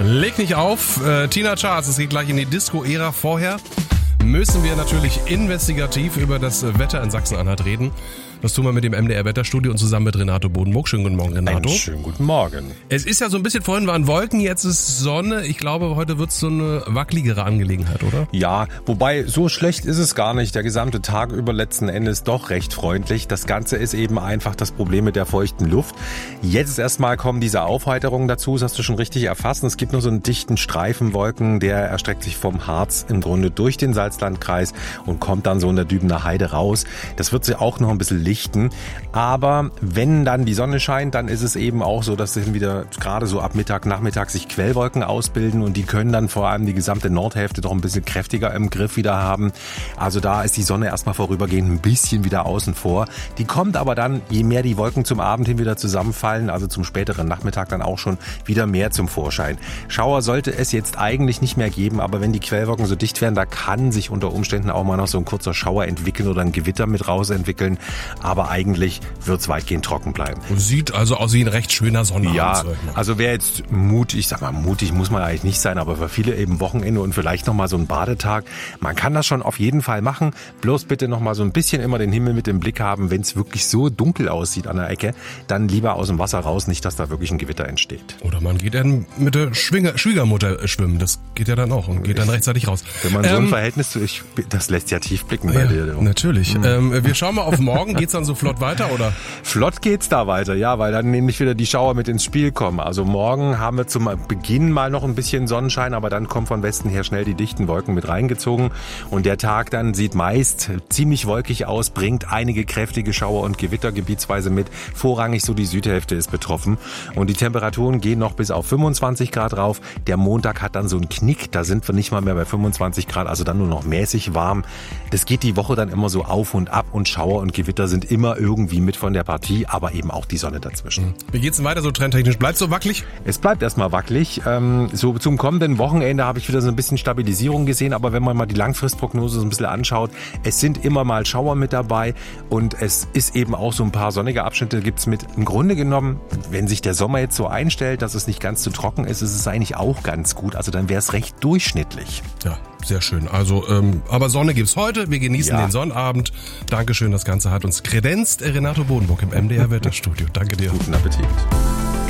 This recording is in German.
Leg nicht auf, Tina Charles, es geht gleich in die Disco-Ära. Vorher müssen wir natürlich investigativ über das Wetter in Sachsen-Anhalt reden. Das tun wir mit dem MDR-Wetterstudio und zusammen mit Renato Bodenburg. Schönen guten Morgen, Renato. Einen schönen guten Morgen. Es ist ja so ein bisschen, vorhin waren Wolken, jetzt ist Sonne. Ich glaube, heute wird es so eine wackeligere Angelegenheit, oder? Ja, wobei so schlecht ist es gar nicht. Der gesamte Tag über letzten Endes doch recht freundlich. Das Ganze ist eben einfach das Problem mit der feuchten Luft. Jetzt erstmal kommen diese Aufheiterungen dazu, das hast du schon richtig erfasst. Es gibt nur so einen dichten Streifen Wolken, der erstreckt sich vom Harz im Grunde durch den Salzlandkreis und kommt dann so in der Dübener Heide raus. Das wird sich auch noch ein bisschen lichten. Aber wenn dann die Sonne scheint, dann ist es eben auch so, dass dann wieder gerade so ab Mittag, Nachmittag sich Quellwolken ausbilden und die können dann vor allem die gesamte Nordhälfte doch ein bisschen kräftiger im Griff wieder haben. Also da ist die Sonne erstmal vorübergehend ein bisschen wieder außen vor. Die kommt aber dann, je mehr die Wolken zum Abend hin wieder zusammenfallen, also zum späteren Nachmittag dann auch schon wieder mehr zum Vorschein. Schauer sollte es jetzt eigentlich nicht mehr geben, aber wenn die Quellwolken so dicht werden, da kann sich unter Umständen auch mal noch so ein kurzer Schauer entwickeln oder ein Gewitter mit raus entwickeln. Aber eigentlich wird es weitgehend trocken bleiben. Und sieht also aus wie ein recht schöner Sonnabend. Ja, also wer jetzt mutig, ich sag mal mutig muss man eigentlich nicht sein, aber für viele eben Wochenende und vielleicht nochmal so ein Badetag. Man kann das schon auf jeden Fall machen. Bloß bitte nochmal so ein bisschen immer den Himmel mit im Blick haben. Wenn es wirklich so dunkel aussieht an der Ecke, dann lieber aus dem Wasser raus, nicht, dass da wirklich ein Gewitter entsteht. Oder man geht dann mit der Schwiegermutter schwimmen. Das geht ja dann auch und geht dann rechtzeitig raus. Wenn man so ein Verhältnis, das lässt ja tief blicken bei dir. Natürlich. Wir schauen mal auf morgen. Geht's dann so flott weiter, oder? Flott geht's da weiter, ja, weil dann nämlich wieder die Schauer mit ins Spiel kommen. Also morgen haben wir zum Beginn mal noch ein bisschen Sonnenschein, aber dann kommen von Westen her schnell die dichten Wolken mit reingezogen. Und der Tag dann sieht meist ziemlich wolkig aus, bringt einige kräftige Schauer und Gewitter gebietsweise mit. Vorrangig so die Südhälfte ist betroffen. Und die Temperaturen gehen noch bis auf 25 Grad rauf. Der Montag hat dann so einen Knick, da sind wir nicht mal mehr bei 25 Grad, also dann nur noch mäßig warm. Das geht die Woche dann immer so auf und ab und Schauer und Gewitter sind immer irgendwie mit von der Partie, aber eben auch die Sonne dazwischen. Wie geht's denn weiter so trendtechnisch? Bleibt's so wackelig? Es bleibt erstmal wackelig. So zum kommenden Wochenende habe ich wieder so ein bisschen Stabilisierung gesehen, aber wenn man mal die Langfristprognose so ein bisschen anschaut, es sind immer mal Schauer mit dabei und es ist eben auch so ein paar sonnige Abschnitte gibt's mit. Im Grunde genommen, wenn sich der Sommer jetzt so einstellt, dass es nicht ganz zu trocken ist, ist es eigentlich auch ganz gut. Also dann wäre es recht durchschnittlich. Ja, sehr schön. Also, aber Sonne gibt's heute. Wir genießen den Sonnabend. Dankeschön, das Ganze hat uns kredenzt. Renato Bodenburg im MDR Wetterstudio. Danke dir. Guten Appetit.